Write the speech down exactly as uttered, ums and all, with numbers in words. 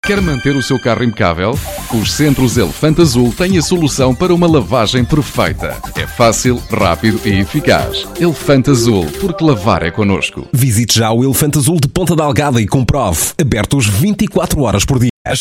Quer manter o seu carro impecável? Os Centros Elefante Azul têm a solução para uma lavagem perfeita. É fácil, rápido e eficaz. Elefante Azul, porque lavar é connosco. Visite já o Elefante Azul de Ponta Delgada e comprove. Abertos vinte e quatro horas por dia.